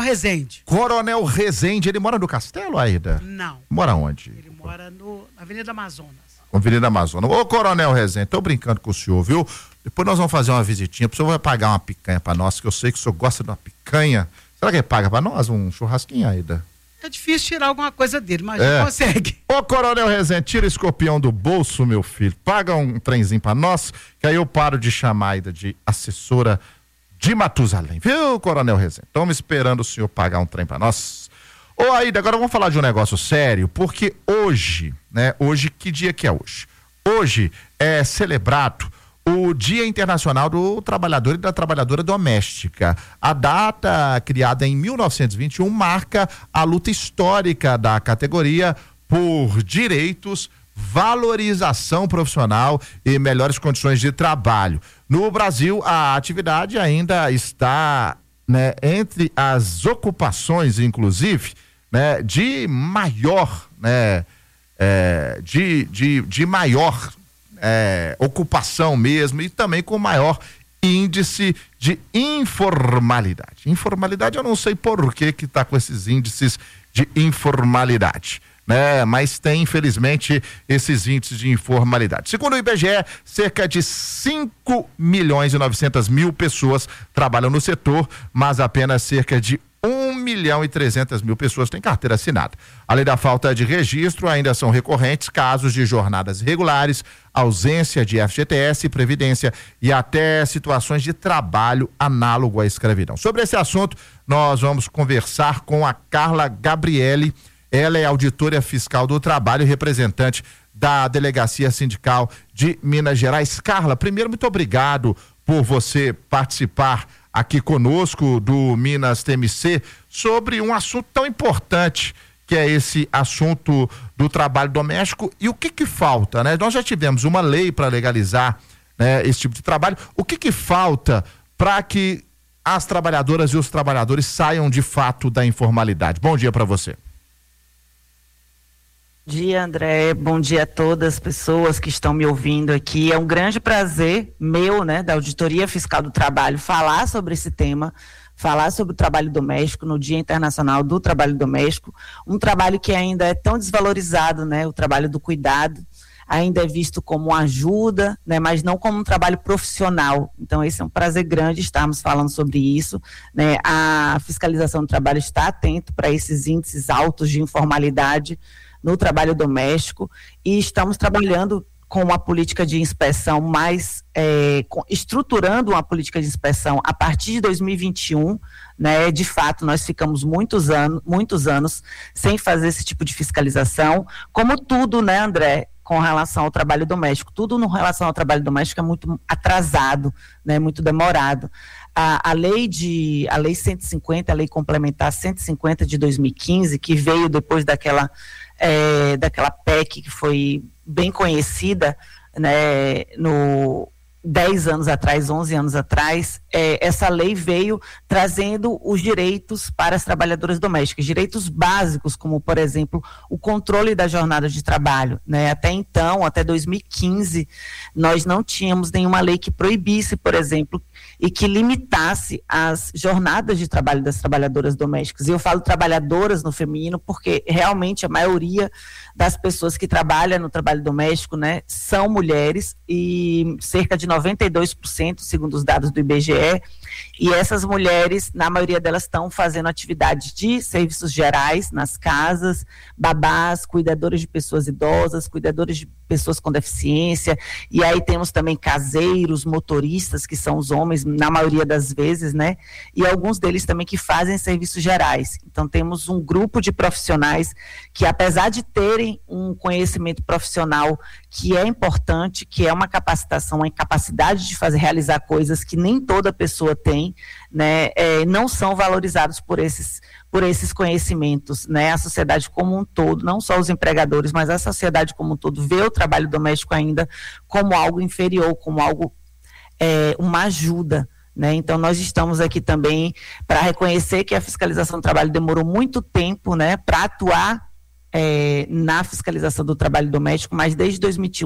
Rezende. Coronel Rezende, ele mora no Castelo, Aida? Não. Mora onde? Ele mora na Avenida Amazonas. Avenida Amazonas. Ô, Coronel Rezende, tô brincando com o senhor, viu? Depois nós vamos fazer uma visitinha, o senhor vai pagar uma picanha pra nós, que eu sei que o senhor gosta de uma picanha. Será que ele paga pra nós um churrasquinho, Aida? É difícil tirar alguma coisa dele, mas ele consegue. Ô, Coronel Rezende, tira o escorpião do bolso, meu filho. Paga um trenzinho pra nós, que aí eu paro de chamar a Aida de assessora de Matusalém. Viu, Coronel Rezende? Estamos esperando o senhor pagar um trem pra nós. Ô, Aida, agora vamos falar de um negócio sério, porque hoje, né? Hoje, que dia que é hoje? Hoje é celebrado o Dia Internacional do Trabalhador e da Trabalhadora Doméstica. A data, criada em 1921, marca a luta histórica da categoria por direitos, valorização profissional e melhores condições de trabalho. No Brasil, a atividade ainda está, né, entre as ocupações, inclusive, né, de maior, né, de maior ocupação mesmo, e também com maior índice de informalidade. Informalidade, eu não sei por que está com esses índices de informalidade, né? Mas tem, infelizmente, esses índices de informalidade. Segundo o IBGE, cerca de 5.900.000 pessoas trabalham no setor, mas apenas cerca de 1.300.000 pessoas têm carteira assinada. Além da falta de registro, ainda são recorrentes casos de jornadas irregulares, ausência de FGTS, Previdência e até situações de trabalho análogo à escravidão. Sobre esse assunto, nós vamos conversar com a Carla Gabriele. Ela é auditora fiscal do trabalho e representante da Delegacia Sindical de Minas Gerais. Carla, primeiro, muito obrigado por você participar aqui conosco do Minas TMC sobre um assunto tão importante, que é esse assunto do trabalho doméstico. E o que falta, né? Nós já tivemos uma lei para legalizar, né, esse tipo de trabalho. O que falta para que as trabalhadoras e os trabalhadores saiam de fato da informalidade? Bom dia para você. Bom dia, André. Bom dia a todas as pessoas que estão me ouvindo aqui. É um grande prazer meu, né, da Auditoria Fiscal do Trabalho, falar sobre esse tema, falar sobre o trabalho doméstico no Dia Internacional do Trabalho Doméstico, um trabalho que ainda é tão desvalorizado, né, o trabalho do cuidado, ainda é visto como uma ajuda, né, mas não como um trabalho profissional. Então, esse é um prazer grande estarmos falando sobre isso, né. A fiscalização do trabalho está atento para esses índices altos de informalidade no trabalho doméstico, e estamos trabalhando com uma política de inspeção estruturando uma política de inspeção a partir de 2021, né? De fato, nós ficamos muitos anos sem fazer esse tipo de fiscalização, como tudo, né, André, com relação ao trabalho doméstico. Tudo no relação ao trabalho doméstico é muito atrasado, né, muito demorado. A lei 150, a lei complementar 150 de 2015, que veio depois daquela PEC que foi bem conhecida, né, 10 anos atrás, 11 anos atrás, essa lei veio trazendo os direitos para as trabalhadoras domésticas, direitos básicos, como, por exemplo, o controle da jornada de trabalho, né? Até então, até 2015, nós não tínhamos nenhuma lei que proibisse, por exemplo, e que limitasse as jornadas de trabalho das trabalhadoras domésticas. E eu falo trabalhadoras no feminino porque realmente a maioria das pessoas que trabalham no trabalho doméstico, né, são mulheres, e cerca de 92%, segundo os dados do IBGE, e essas mulheres, na maioria delas, estão fazendo atividades de serviços gerais nas casas, babás, cuidadoras de pessoas idosas, cuidadoras de pessoas com deficiência, e aí temos também caseiros, motoristas, que são os homens, na maioria das vezes, né, e alguns deles também que fazem serviços gerais. Então temos um grupo de profissionais que, apesar de terem um conhecimento profissional que é importante, que é uma capacitação, uma capacidade de realizar coisas que nem toda pessoa tem, né, não são valorizados por esses conhecimentos, né? A sociedade como um todo, não só os empregadores, mas a sociedade como um todo vê o trabalho doméstico ainda como algo inferior, como algo, uma ajuda, né? Então nós estamos aqui também para reconhecer que a fiscalização do trabalho demorou muito tempo, né, para atuar na fiscalização do trabalho doméstico, mas desde 2021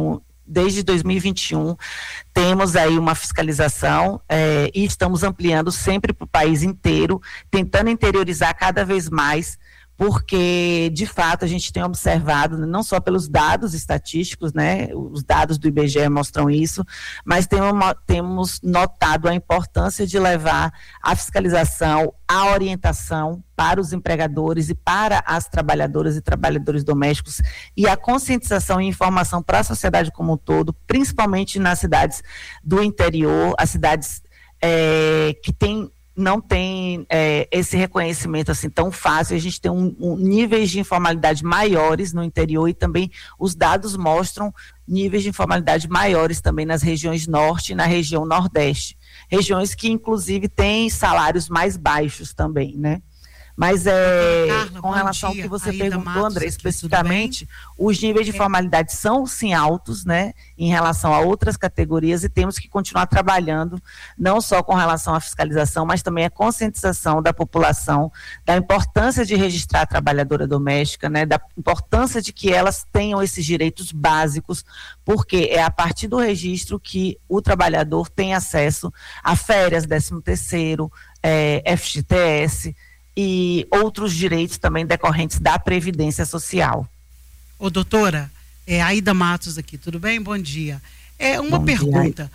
desde 2021, temos aí uma fiscalização e estamos ampliando sempre para o país inteiro, tentando interiorizar cada vez mais, porque, de fato, a gente tem observado, não só pelos dados estatísticos, né, os dados do IBGE mostram isso, mas temos notado a importância de levar a fiscalização, a orientação para os empregadores e para as trabalhadoras e trabalhadores domésticos e a conscientização e informação para a sociedade como um todo, principalmente nas cidades do interior, as cidades que não tem esse reconhecimento assim tão fácil. A gente tem níveis de informalidade maiores no interior e também os dados mostram níveis de informalidade maiores também nas regiões norte e na região nordeste, regiões que inclusive têm salários mais baixos também, né? Mas Carla, com relação dia. ao que você Aida perguntou, Matos, André, aqui, especificamente, os níveis de formalidade são sim altos, né, em relação a outras categorias, e temos que continuar trabalhando, não só com relação à fiscalização, mas também a conscientização da população, da importância de registrar a trabalhadora doméstica, né, da importância de que elas tenham esses direitos básicos, porque é a partir do registro que o trabalhador tem acesso a férias, 13º, FGTS, e outros direitos também decorrentes da Previdência Social. Ô, doutora, Aida Matos aqui, tudo bem? Bom dia. Uma Bom pergunta.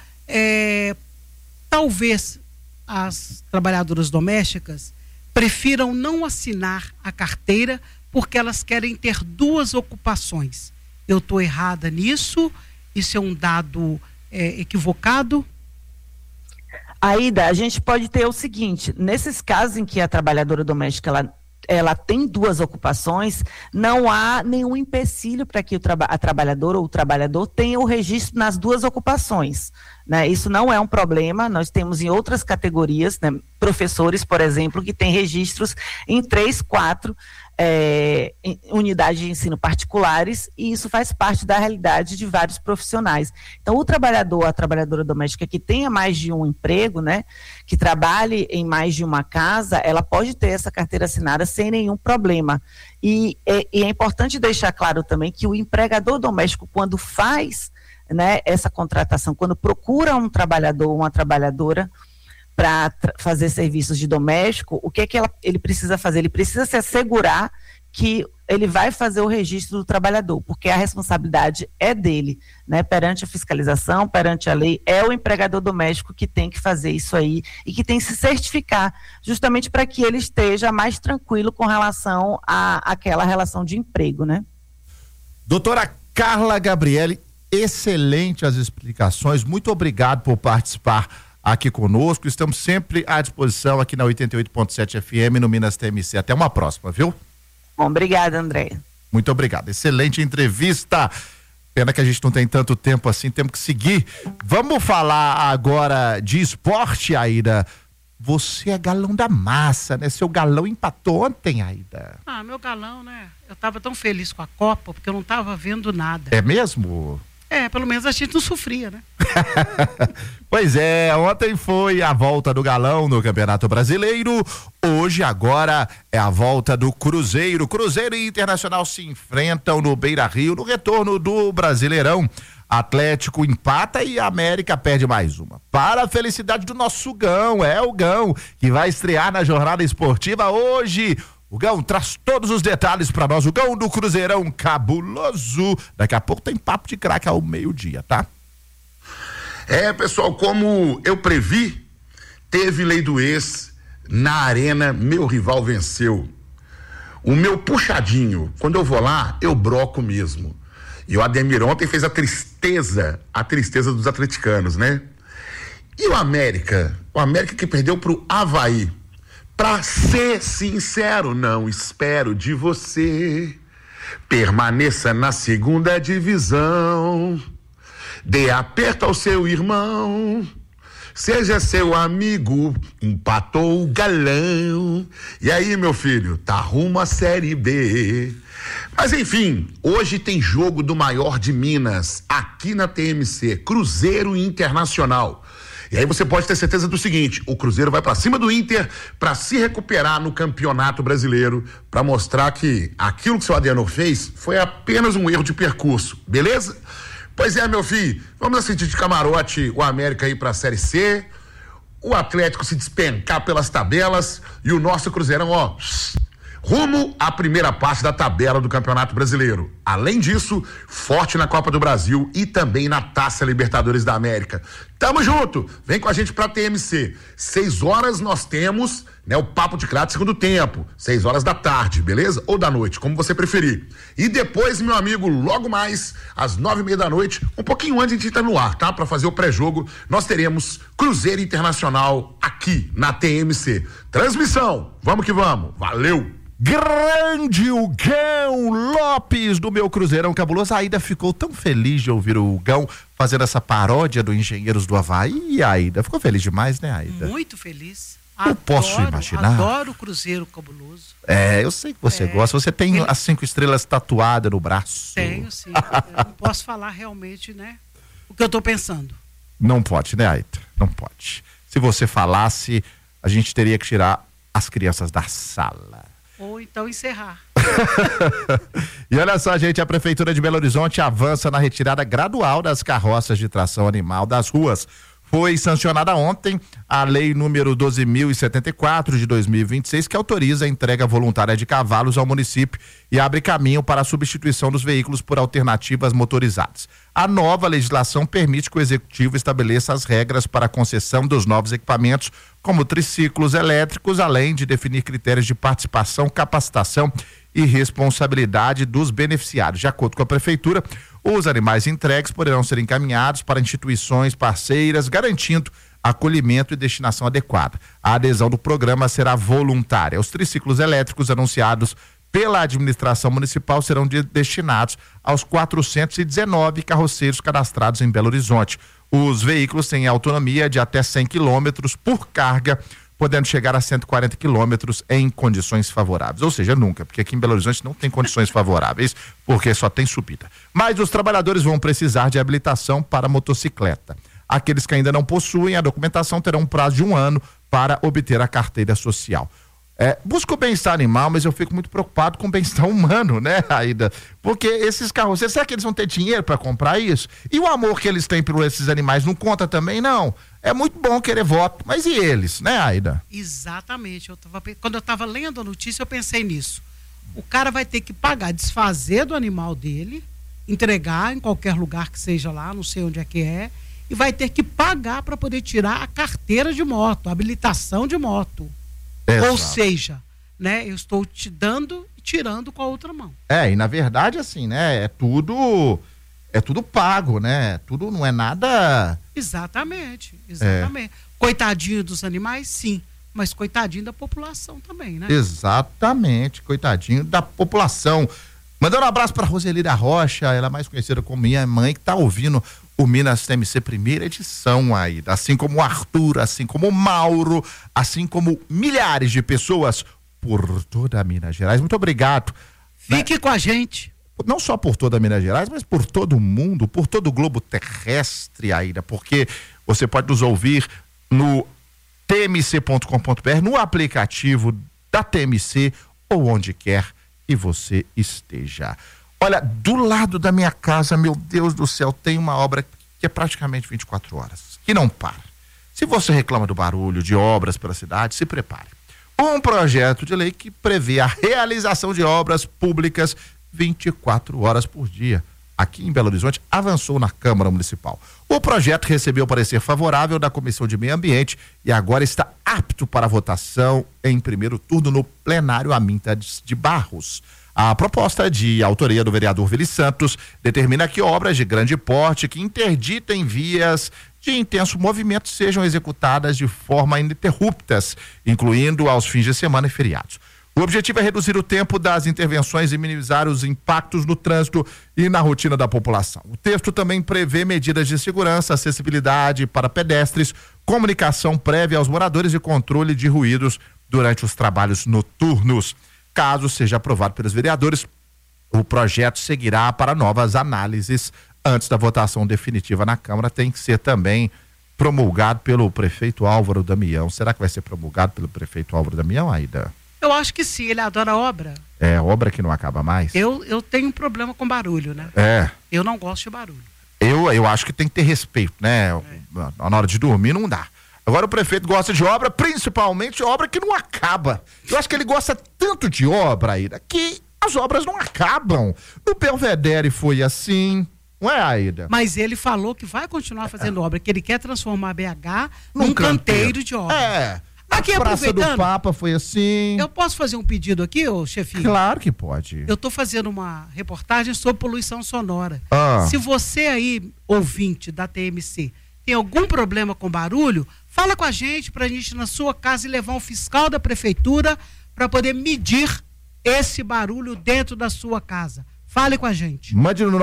Talvez as trabalhadoras domésticas prefiram não assinar a carteira porque elas querem ter 2 ocupações. Eu estou errada nisso? Isso é um dado equivocado? Aida, a gente pode ter o seguinte: nesses casos em que a trabalhadora doméstica ela tem 2 ocupações, não há nenhum empecilho para que a trabalhadora ou o trabalhador tenha o registro nas 2 ocupações, né? Isso não é um problema. Nós temos em outras categorias, né, professores, por exemplo, que têm registros em 3, 4 unidades de ensino particulares, e isso faz parte da realidade de vários profissionais. Então, o trabalhador, a trabalhadora doméstica que tenha mais de um emprego, né, que trabalhe em mais de uma casa, ela pode ter essa carteira assinada sem nenhum problema. E é importante deixar claro também que o empregador doméstico, quando faz, né, essa contratação, quando procura um trabalhador ou uma trabalhadora para fazer serviços de doméstico, o que ele precisa fazer? Ele precisa se assegurar que ele vai fazer o registro do trabalhador, porque a responsabilidade é dele, né? Perante a fiscalização, perante a lei, é o empregador doméstico que tem que fazer isso aí e que tem que se certificar, justamente para que ele esteja mais tranquilo com relação àquela relação de emprego, né? Doutora Carla Gabriele, excelente as explicações, muito obrigado por participar aqui conosco. Estamos sempre à disposição aqui na 88.7 FM no Minas TMC. Até uma próxima, viu? Bom, obrigada, André. Muito obrigado. Excelente entrevista. Pena que a gente não tem tanto tempo assim, temos que seguir. Vamos falar agora de esporte, Aida. Você é galão da massa, né? Seu galão empatou ontem, Aida. Meu galão, né? Eu tava tão feliz com a Copa, porque eu não tava vendo nada. É mesmo? Pelo menos a gente não sofria, né? Pois é, ontem foi a volta do Galão no Campeonato Brasileiro, hoje agora é a volta do Cruzeiro. Cruzeiro e Internacional se enfrentam no Beira-Rio no retorno do Brasileirão. Atlético empata e América perde mais uma. Para a felicidade do nosso Gão, o Gão, que vai estrear na jornada esportiva hoje. O Gão traz todos os detalhes para nós, o Gão do Cruzeirão cabuloso. Daqui a pouco tem papo de craque ao meio-dia, tá? Pessoal, como eu previ, teve lei do ex na arena, meu rival venceu. O meu puxadinho, quando eu vou lá, eu broco mesmo. E o Ademir ontem fez a tristeza dos atleticanos, né? E o América que perdeu pro Avaí. Pra ser sincero, não espero de você. Permaneça na 2ª divisão. Dê aperto ao seu irmão. Seja seu amigo. Empatou o Galão. E aí, meu filho, tá rumo à Série B. Mas enfim, hoje tem jogo do maior de Minas, aqui na TMC, Cruzeiro Internacional. E aí você pode ter certeza do seguinte: o Cruzeiro vai pra cima do Inter pra se recuperar no Campeonato Brasileiro, pra mostrar que aquilo que o seu Adenor fez foi apenas um erro de percurso, beleza? Pois é, meu filho, vamos assistir de camarote o América ir pra Série C, o Atlético se despencar pelas tabelas e o nosso Cruzeirão, ó, rumo à primeira parte da tabela do Campeonato Brasileiro. Além disso, forte na Copa do Brasil e também na Taça Libertadores da América. Tamo junto! Vem com a gente pra TMC. 6 horas nós temos, né, o Papo de Crato segundo tempo. 6 horas da tarde, beleza? Ou da noite, como você preferir. E depois, meu amigo, logo mais, às 9:30 da noite, um pouquinho antes a gente tá no ar, tá? Pra fazer o pré-jogo, nós teremos Cruzeiro Internacional aqui na TMC. Transmissão, vamos que vamos. Valeu! Grande Hugão Lopes do meu Cruzeirão Cabuloso. A Aida ficou tão feliz de ouvir o Hugão fazendo essa paródia do Engenheiros do Havaí. E a Aida ficou feliz demais, né, Aida? Muito feliz. Eu posso imaginar. Adoro o Cruzeiro Cabuloso. É, eu sei que você gosta. Você tem as 5 estrelas tatuadas no braço. Tenho, sim. Eu não posso falar realmente, né, o que eu tô pensando. Não pode, né, Aida? Não pode. Se você falasse, a gente teria que tirar as crianças da sala. Ou então encerrar. E olha só, gente, a Prefeitura de Belo Horizonte avança na retirada gradual das carroças de tração animal das ruas. Foi sancionada ontem a Lei número 12.074 de 2026, que autoriza a entrega voluntária de cavalos ao município e abre caminho para a substituição dos veículos por alternativas motorizadas. A nova legislação permite que o Executivo estabeleça as regras para a concessão dos novos equipamentos, como triciclos elétricos, além de definir critérios de participação, capacitação e responsabilidade dos beneficiários. De acordo com a Prefeitura, os animais entregues poderão ser encaminhados para instituições parceiras, garantindo acolhimento e destinação adequada. A adesão do programa será voluntária. Os triciclos elétricos anunciados pela administração municipal serão destinados aos 419 carroceiros cadastrados em Belo Horizonte. Os veículos têm autonomia de até 100 quilômetros por carga, podendo chegar a 140 quilômetros em condições favoráveis. Ou seja, nunca, porque aqui em Belo Horizonte não tem condições favoráveis, porque só tem subida. Mas os trabalhadores vão precisar de habilitação para motocicleta. Aqueles que ainda não possuem a documentação terão um prazo de 1 ano para obter a carteira social. Busco o bem-estar animal, mas eu fico muito preocupado com o bem-estar humano, né, Aida? Porque esses carros, será que eles vão ter dinheiro para comprar isso? E o amor que eles têm por esses animais não conta também, não? É muito bom querer voto, mas e eles, né, Aida? Exatamente. Quando eu estava lendo a notícia, eu pensei nisso. O cara vai ter que pagar, desfazer do animal dele, entregar em qualquer lugar que seja lá, não sei onde é, e vai ter que pagar para poder tirar a carteira de moto, a habilitação de moto. Ou seja, né, eu estou te dando e tirando com a outra mão. E na verdade, assim, né, é tudo pago, né? Tudo não é nada. Exatamente. Coitadinho dos animais, sim, mas coitadinho da população também, né? Exatamente, coitadinho da população. Mandando um abraço para Roseli da Rocha, ela é mais conhecida como minha mãe, que tá ouvindo o Minas TMC primeira edição aí, assim como o Arthur, assim como o Mauro, assim como milhares de pessoas por toda Minas Gerais. Muito obrigado. Fique com a gente. Não só por toda Minas Gerais, mas por todo o mundo, por todo o globo terrestre, Aida, porque você pode nos ouvir no tmc.com.br, no aplicativo da TMC ou onde quer que você esteja. Olha, do lado da minha casa, meu Deus do céu, tem uma obra que é praticamente 24 horas, que não para. Se você reclama do barulho, de obras pela cidade, se prepare. Um projeto de lei que prevê a realização de obras públicas 24 horas por dia. Aqui em Belo Horizonte, avançou na Câmara Municipal. O projeto recebeu parecer favorável da Comissão de Meio Ambiente e agora está apto para votação em primeiro turno no plenário Aminta de Barros. A proposta de autoria do vereador Vili Santos determina que obras de grande porte que interditem vias de intenso movimento sejam executadas de forma ininterruptas, incluindo aos fins de semana e feriados. O objetivo é reduzir o tempo das intervenções e minimizar os impactos no trânsito e na rotina da população. O texto também prevê medidas de segurança, acessibilidade para pedestres, comunicação prévia aos moradores e controle de ruídos durante os trabalhos noturnos. Caso seja aprovado pelos vereadores, o projeto seguirá para novas análises antes da votação definitiva na Câmara. Tem que ser também promulgado pelo prefeito Álvaro Damião. Será que vai ser promulgado pelo prefeito Álvaro Damião, Aida? Eu acho que sim, ele adora obra. Obra que não acaba mais. Eu tenho um problema com barulho, né? Eu não gosto de barulho. Eu acho que tem que ter respeito, né? Na hora de dormir não dá. Agora o prefeito gosta de obra, principalmente obra que não acaba. Eu acho que ele gosta tanto de obra, Aida, que as obras não acabam. No Belvedere foi assim, não é, Aida? Mas ele falou que vai continuar fazendo obra, que ele quer transformar BH num canteiro de obra. Aqui, a Praça do Papa foi assim. Eu posso fazer um pedido aqui, ô chefinho? Claro que pode. Eu estou fazendo uma reportagem sobre poluição sonora. Ah. Se você aí, ouvinte da TMC, tem algum problema com barulho, fala com a gente pra gente ir na sua casa e levar um fiscal da prefeitura para poder medir esse barulho dentro da sua casa. Fale com a gente. Mande no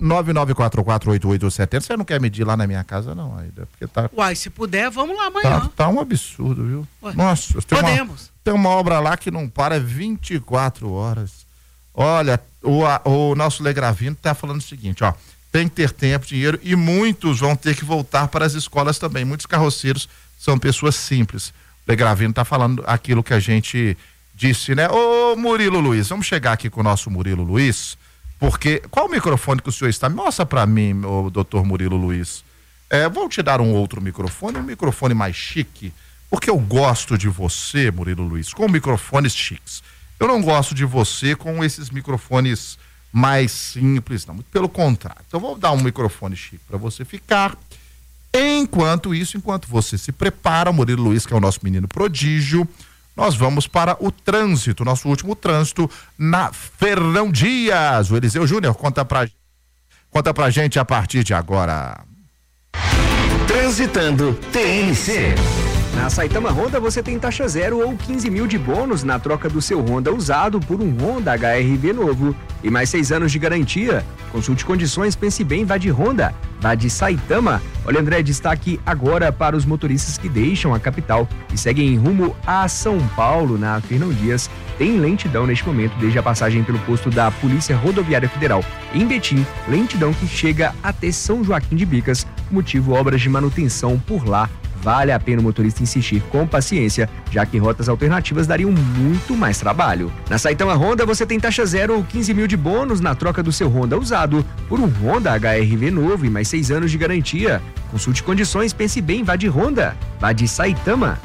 999448870. Você não quer medir lá na minha casa, não, Aida? Porque tá... Uai, se puder, vamos lá amanhã. Tá um absurdo, viu? Ué, nossa, podemos. Tem uma obra lá que não para 24 horas. Olha, o nosso Legravino tá falando o seguinte, ó. Tem que ter tempo, dinheiro, e muitos vão ter que voltar para as escolas também. Muitos carroceiros são pessoas simples. O Legravino tá falando aquilo que a gente disse, né? Ô Murilo Luiz, vamos chegar aqui com o nosso Murilo Luiz, porque qual o microfone que o senhor está? Mostra para mim, o doutor Murilo Luiz. Vou te dar um outro microfone, um microfone mais chique, porque eu gosto de você, Murilo Luiz, com microfones chiques. Eu não gosto de você com esses microfones mais simples, não, muito pelo contrário. Então vou dar um microfone chique para você ficar. Enquanto isso, enquanto você se prepara, Murilo Luiz, que é o nosso menino prodígio, nós vamos para o trânsito, nosso último trânsito na Fernão Dias. O Eliseu Júnior conta pra gente a partir de agora. Transitando TMC. Na Saitama Honda você tem taxa 0 ou 15 mil de bônus na troca do seu Honda usado por um Honda HR-V novo e mais 6 anos de garantia. Consulte condições, pense bem, vá de Honda, vá de Saitama. Olha, André, destaque agora para os motoristas que deixam a capital e seguem rumo a São Paulo, na Fernão Dias. Tem lentidão neste momento desde a passagem pelo posto da Polícia Rodoviária Federal em Betim, lentidão que chega até São Joaquim de Bicas, motivo obras de manutenção por lá. Vale a pena o motorista insistir com paciência, já que rotas alternativas dariam muito mais trabalho. Na Saitama Honda você tem taxa 0 ou 15 mil de bônus na troca do seu Honda usado por um Honda HR-V novo e mais 6 anos de garantia. Consulte condições, pense bem, vá de Honda, vá de Saitama.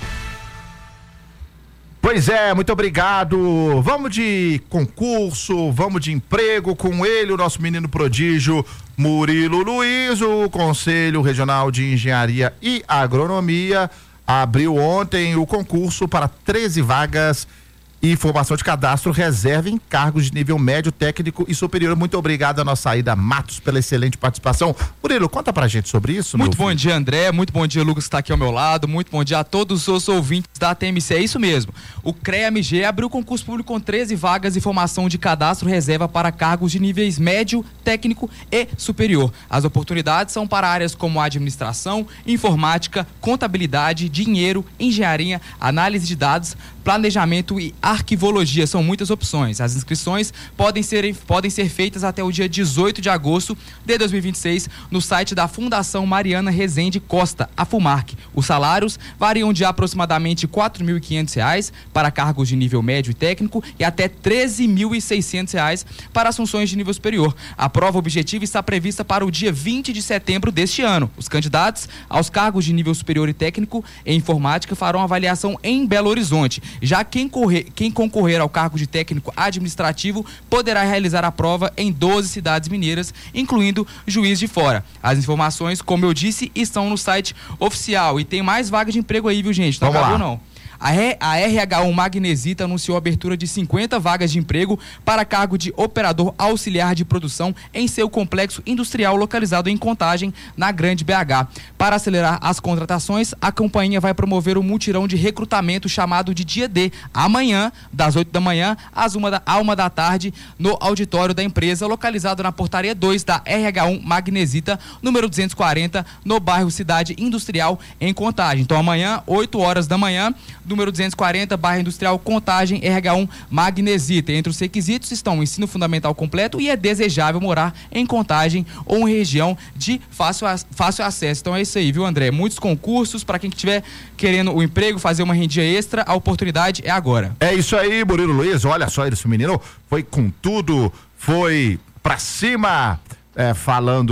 Pois é, muito obrigado. Vamos de concurso, vamos de emprego com ele, o nosso menino prodígio, Murilo Luiz. O Conselho Regional de Engenharia e Agronomia abriu ontem o concurso para 13 vagas e formação de cadastro reserva em cargos de nível médio, técnico e superior. Muito obrigado a nossa Aida Matos pela excelente participação. Murilo, conta pra gente sobre isso. Muito bom dia, André, muito bom dia, Lucas, que está aqui ao meu lado, muito bom dia a todos os ouvintes da TMC. É isso mesmo, o CREA-MG abriu concurso público com 13 vagas e formação de cadastro reserva para cargos de níveis médio, técnico e superior. As oportunidades são para áreas como administração, informática, contabilidade, dinheiro, engenharia, análise de dados, planejamento e arquivologia. São muitas opções. As inscrições podem ser feitas até o dia 18 de agosto de 2026 no site da Fundação Mariana Rezende Costa, a FUMARC. Os salários variam de aproximadamente R$ 4.500 para cargos de nível médio e técnico e até R$ 13.600 para as funções de nível superior. A prova objetiva está prevista para o dia 20 de setembro deste ano. Os candidatos aos cargos de nível superior e técnico em informática farão avaliação em Belo Horizonte. Já quem concorrer ao cargo de técnico administrativo poderá realizar a prova em 12 cidades mineiras, incluindo Juiz de Fora. As informações, como eu disse, estão no site oficial e tem mais vagas de emprego aí, viu, gente? Não acabou, não. A RH1 Magnesita anunciou a abertura de 50 vagas de emprego para cargo de operador auxiliar de produção em seu complexo industrial localizado em Contagem, na Grande BH. Para acelerar as contratações, a companhia vai promover um mutirão de recrutamento chamado de Dia D, amanhã, das 8 da manhã às 1 da tarde, no auditório da empresa, localizado na portaria 2 da RH1 Magnesita, número 240, no bairro Cidade Industrial, em Contagem. Então, amanhã, 8 horas da manhã, número 240, bairro Industrial Contagem, RH1 Magnesita. Entre os requisitos estão o ensino fundamental completo e é desejável morar em Contagem ou em região de fácil acesso. Então é isso aí, viu, André? Muitos concursos para quem estiver querendo o emprego, fazer uma rendinha extra, a oportunidade é agora. É isso aí, Murilo Luiz. Olha só, esse menino foi com tudo, foi pra cima, falando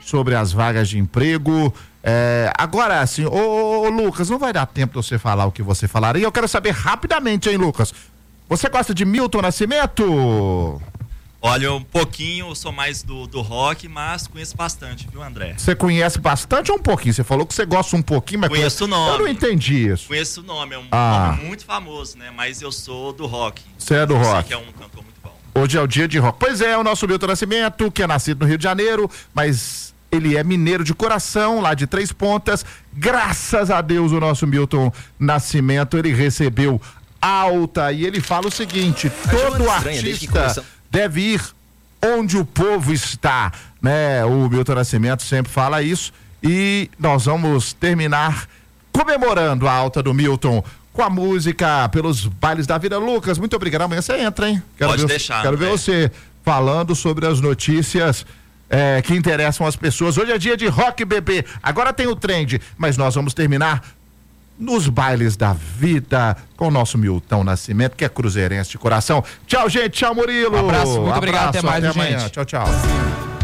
sobre as vagas de emprego. Agora, assim, ô Lucas, não vai dar tempo de você falar o que você falaria. Eu quero saber rapidamente, hein, Lucas? Você gosta de Milton Nascimento? Olha, um pouquinho, eu sou mais do rock, mas conheço bastante, viu, André? Você conhece bastante ou um pouquinho? Você falou que você gosta um pouquinho, mas conheço o nome. Eu não entendi isso. Conheço o nome, é um nome muito famoso, né? Mas eu sou do rock. Você é do rock? Que é um cantor muito bom. Hoje é o dia de rock. Pois é, o nosso Milton Nascimento, que é nascido no Rio de Janeiro, mas ele é mineiro de coração, lá de Três Pontas. Graças a Deus, o nosso Milton Nascimento, ele recebeu alta e ele fala o seguinte: todo artista deve ir onde o povo está, né? O Milton Nascimento sempre fala isso e nós vamos terminar comemorando a alta do Milton com a música Pelos Bailes da Vida. Lucas, muito obrigado. Amanhã você entra, hein? Pode deixar. Quero ver você falando sobre as notícias que interessam as pessoas. Hoje é dia de rock, bebê. Agora tem o trend, mas nós vamos terminar nos bailes da vida com o nosso Milton Nascimento, que é cruzeirense de coração. Tchau, gente. Tchau, Murilo. Um abraço. Muito obrigado. Até mais, até gente. Amanhã. Tchau, tchau.